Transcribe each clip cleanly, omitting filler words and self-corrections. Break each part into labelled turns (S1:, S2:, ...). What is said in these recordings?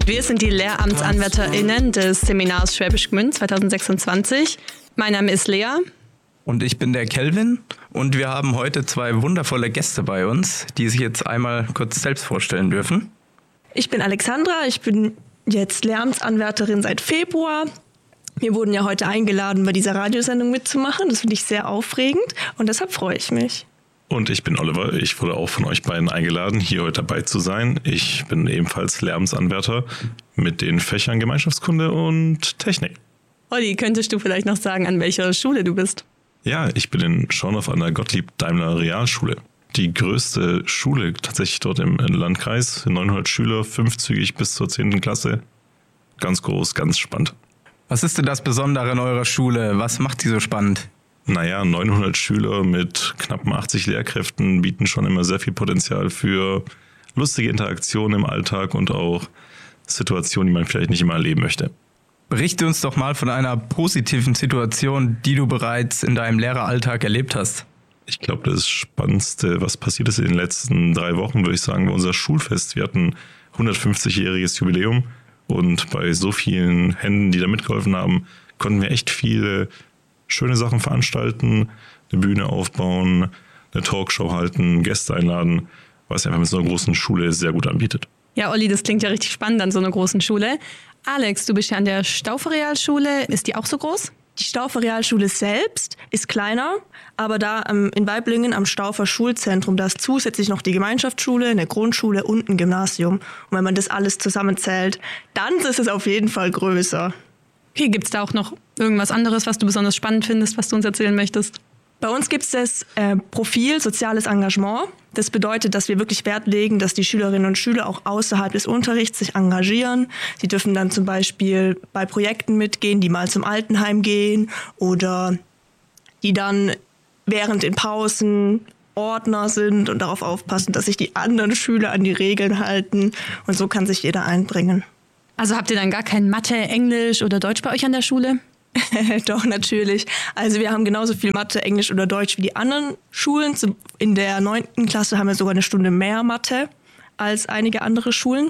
S1: Wir sind die LehramtsanwärterInnen des Seminars Schwäbisch Gmünd 2026. Mein Name ist Lea.
S2: Und ich bin der Kelvin und wir haben heute zwei wundervolle Gäste bei uns, die sich jetzt einmal kurz selbst vorstellen dürfen.
S3: Ich bin Alexandra, ich bin jetzt Lehramtsanwärterin seit Februar. Wir wurden ja heute eingeladen, bei dieser Radiosendung mitzumachen. Das finde ich sehr aufregend und deshalb freue ich mich.
S4: Und ich bin Oliver, ich wurde auch von euch beiden eingeladen, hier heute dabei zu sein. Ich bin ebenfalls Lehramtsanwärter mit den Fächern Gemeinschaftskunde und Technik.
S1: Olli, könntest du vielleicht noch sagen, an welcher Schule du bist?
S4: Ja, ich bin in Schorndorf an der Gottlieb-Daimler-Realschule. Die größte Schule tatsächlich dort im Landkreis. 900 Schüler, 5-zügig bis zur 10. Klasse. Ganz groß, ganz spannend.
S2: Was ist denn das Besondere an eurer Schule? Was macht sie so spannend?
S4: Naja, 900 Schüler mit knappen 80 Lehrkräften bieten schon immer sehr viel Potenzial für lustige Interaktionen im Alltag und auch Situationen, die man vielleicht nicht immer erleben möchte.
S2: Berichte uns doch mal von einer positiven Situation, die du bereits in deinem Lehreralltag erlebt hast.
S4: Ich glaube, das Spannendste, was passiert ist in den letzten 3 Wochen, würde ich sagen, war unser Schulfest. Wir hatten 150-jähriges Jubiläum und bei so vielen Händen, die da mitgeholfen haben, konnten wir echt viele schöne Sachen veranstalten, eine Bühne aufbauen, eine Talkshow halten, Gäste einladen, was einfach mit so einer großen Schule sehr gut anbietet.
S1: Ja, Olli, das klingt ja richtig spannend an so einer großen Schule. Alex, du bist ja an der Staufer Realschule. Ist die auch so groß?
S3: Die Staufer Realschule selbst ist kleiner, aber da in Waiblingen am Staufer Schulzentrum, da ist zusätzlich noch die Gemeinschaftsschule, eine Grundschule und ein Gymnasium. Und wenn man das alles zusammenzählt, dann ist es auf jeden Fall größer.
S1: Okay, gibt es da auch noch irgendwas anderes, was du besonders spannend findest, was du uns erzählen möchtest?
S3: Bei uns gibt es das Profil Soziales Engagement. Das bedeutet, dass wir wirklich Wert legen, dass die Schülerinnen und Schüler auch außerhalb des Unterrichts sich engagieren. Sie dürfen dann zum Beispiel bei Projekten mitgehen, die mal zum Altenheim gehen oder die dann während den Pausen Ordner sind und darauf aufpassen, dass sich die anderen Schüler an die Regeln halten. Und so kann sich jeder einbringen.
S1: Also habt ihr dann gar kein Mathe, Englisch oder Deutsch bei euch an der Schule?
S3: Doch, natürlich. Also wir haben genauso viel Mathe, Englisch oder Deutsch wie die anderen Schulen. In der 9. Klasse haben wir sogar eine Stunde mehr Mathe als einige andere Schulen.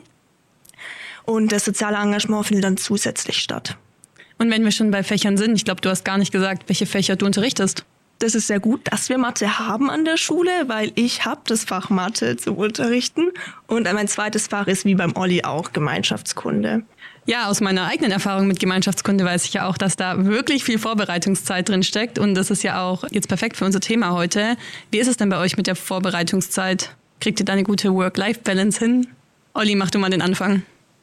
S3: Und das soziale Engagement findet dann zusätzlich statt.
S1: Und wenn wir schon bei Fächern sind, ich glaube, du hast gar nicht gesagt, welche Fächer du unterrichtest.
S3: Das ist sehr gut, dass wir Mathe haben an der Schule, weil ich habe das Fach Mathe zu unterrichten. Und mein zweites Fach ist wie beim Olli auch Gemeinschaftskunde.
S1: Ja, aus meiner eigenen Erfahrung mit Gemeinschaftskunde weiß ich ja auch, dass da wirklich viel Vorbereitungszeit drin steckt. Und das ist ja auch jetzt perfekt für unser Thema heute. Wie ist es denn bei euch mit der Vorbereitungszeit? Kriegt ihr da eine gute Work-Life-Balance hin? Olli, mach du mal den Anfang.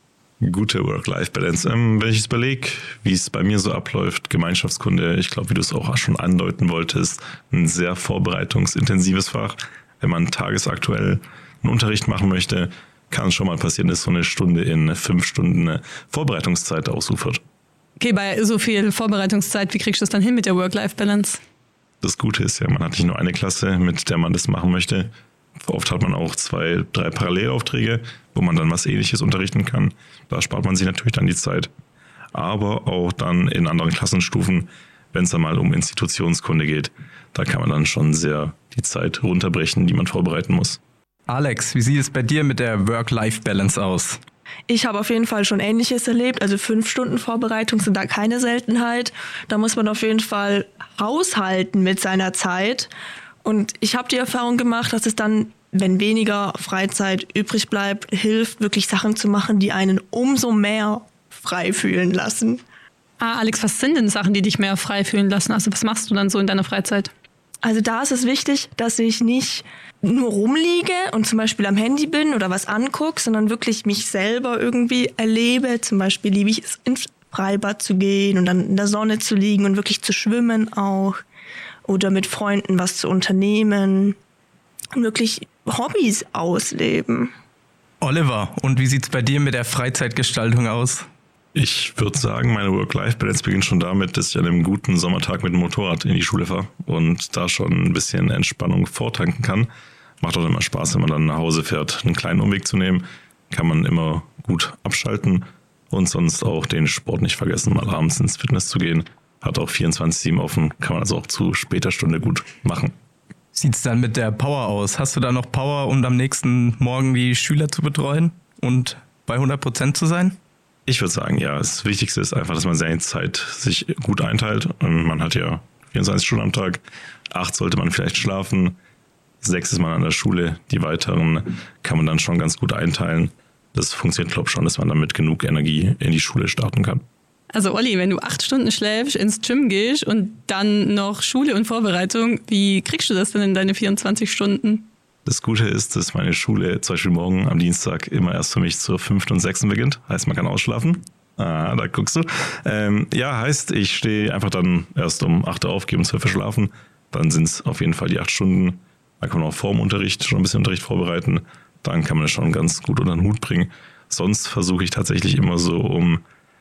S4: Gute Work-Life-Balance. Wenn ich jetzt überlege, wie es bei mir so abläuft, Gemeinschaftskunde, ich glaube, wie du es auch schon andeuten wolltest, ein sehr vorbereitungsintensives Fach. Wenn man tagesaktuell einen Unterricht machen möchte, kann es schon mal passieren, dass so eine Stunde in 5 Stunden Vorbereitungszeit ausufert.
S1: Okay, bei so viel Vorbereitungszeit, wie kriegst du das dann hin mit der Work-Life-Balance?
S4: Das Gute ist ja, man hat nicht nur eine Klasse, mit der man das machen möchte. Oft hat man auch 2, 3 Parallelaufträge, wo man dann was Ähnliches unterrichten kann. Da spart man sich natürlich dann die Zeit. Aber auch dann in anderen Klassenstufen, wenn es dann mal um Institutionskunde geht, da kann man dann schon sehr die Zeit runterbrechen, die man vorbereiten muss.
S2: Alex, wie sieht es bei dir mit der Work-Life-Balance aus?
S3: Ich habe auf jeden Fall schon Ähnliches erlebt. Also 5 Stunden Vorbereitung sind da keine Seltenheit. Da muss man auf jeden Fall haushalten mit seiner Zeit. Und ich habe die Erfahrung gemacht, dass es dann, wenn weniger Freizeit übrig bleibt, hilft, wirklich Sachen zu machen, die einen umso mehr frei fühlen lassen.
S1: Alex, was sind denn Sachen, die dich mehr frei fühlen lassen? Also was machst du dann so in deiner Freizeit?
S3: Also da ist es wichtig, dass ich nicht nur rumliege und zum Beispiel am Handy bin oder was angucke, sondern wirklich mich selber irgendwie erlebe. Zum Beispiel liebe ich es, ins Freibad zu gehen und dann in der Sonne zu liegen und wirklich zu schwimmen auch. Oder mit Freunden was zu unternehmen. Und wirklich Hobbys ausleben.
S2: Oliver, und wie sieht's bei dir mit der Freizeitgestaltung aus?
S4: Ich würde sagen, meine Work-Life-Balance beginnt schon damit, dass ich an einem guten Sommertag mit dem Motorrad in die Schule fahre und da schon ein bisschen Entspannung vortanken kann. Macht auch immer Spaß, wenn man dann nach Hause fährt, einen kleinen Umweg zu nehmen. Kann man immer gut abschalten und sonst auch den Sport nicht vergessen, mal abends ins Fitness zu gehen. Hat auch 24/7 offen, kann man also auch zu später Stunde gut machen.
S2: Sieht's dann mit der Power aus? Hast du da noch Power, um am nächsten Morgen die Schüler zu betreuen und bei 100% zu sein?
S4: Ich würde sagen, ja, das Wichtigste ist einfach, dass man seine Zeit sich gut einteilt. Und man hat ja 24 Stunden am Tag, 8 sollte man vielleicht schlafen, 6 ist man an der Schule, die weiteren kann man dann schon ganz gut einteilen. Das funktioniert, glaube ich, schon, dass man dann mit genug Energie in die Schule starten kann.
S1: Also Olli, wenn du 8 Stunden schläfst, ins Gym gehst und dann noch Schule und Vorbereitung, wie kriegst du das denn in deine 24 Stunden?
S4: Das Gute ist, dass meine Schule zum Beispiel morgen am Dienstag immer erst für mich zur 5. und 6. beginnt. Heißt, man kann ausschlafen. Ah, da guckst du. Heißt, ich stehe einfach dann erst um 8 Uhr auf, gehe um 12 Uhr schlafen. Dann sind es auf jeden Fall die 8 Stunden. Dann kann man auch vor dem Unterricht schon ein bisschen Unterricht vorbereiten. Dann kann man das schon ganz gut unter den Hut bringen. Sonst versuche ich tatsächlich immer so um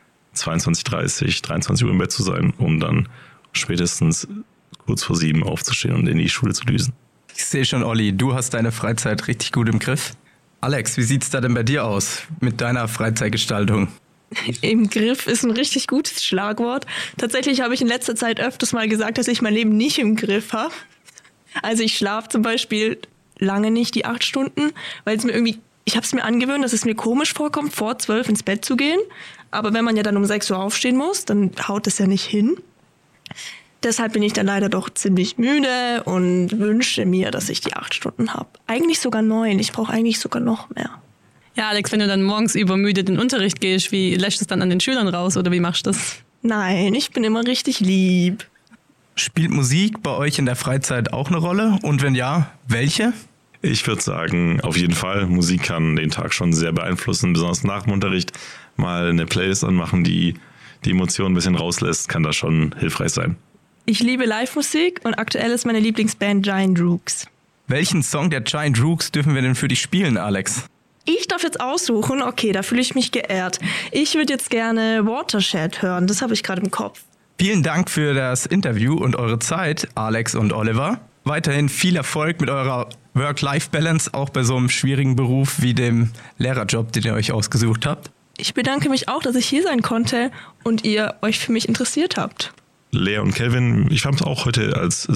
S4: 22:30, 23 Uhr im Bett zu sein, um dann spätestens kurz vor 7 aufzustehen und in die Schule zu düsen.
S2: Ich sehe schon, Olli, du hast deine Freizeit richtig gut im Griff. Alex, wie sieht's da denn bei dir aus mit deiner Freizeitgestaltung?
S3: Im Griff ist ein richtig gutes Schlagwort. Tatsächlich habe ich in letzter Zeit öfters mal gesagt, dass ich mein Leben nicht im Griff habe. Also ich schlafe zum Beispiel lange nicht die 8 Stunden, weil es mir irgendwie, ich habe es mir angewöhnt, dass es mir komisch vorkommt, vor 12 ins Bett zu gehen. Aber wenn man ja dann um 6 Uhr aufstehen muss, dann haut das ja nicht hin. Deshalb bin ich dann leider doch ziemlich müde und wünsche mir, dass ich die 8 Stunden habe. Eigentlich sogar 9, ich brauche eigentlich sogar noch mehr.
S1: Ja, Alex, wenn du dann morgens übermüdet in den Unterricht gehst, wie lässt du es dann an den Schülern raus oder wie machst du das?
S3: Nein, ich bin immer richtig lieb.
S2: Spielt Musik bei euch in der Freizeit auch eine Rolle? Und wenn ja, welche?
S4: Ich würde sagen, auf jeden Fall. Musik kann den Tag schon sehr beeinflussen, besonders nach dem Unterricht. Mal eine Playlist anmachen, die die Emotionen ein bisschen rauslässt, kann da schon hilfreich sein.
S3: Ich liebe Live-Musik und aktuell ist meine Lieblingsband Giant Rooks.
S2: Welchen Song der Giant Rooks dürfen wir denn für dich spielen, Alex?
S3: Ich darf jetzt aussuchen, okay, da fühle ich mich geehrt. Ich würde jetzt gerne Watershed hören, das habe ich gerade im Kopf.
S2: Vielen Dank für das Interview und eure Zeit, Alex und Oliver. Weiterhin viel Erfolg mit eurer Work-Life-Balance, auch bei so einem schwierigen Beruf wie dem Lehrerjob, den ihr euch ausgesucht habt.
S3: Ich bedanke mich auch, dass ich hier sein konnte und ihr euch für mich interessiert habt.
S4: Lea und Kelvin, ich fand es auch heute als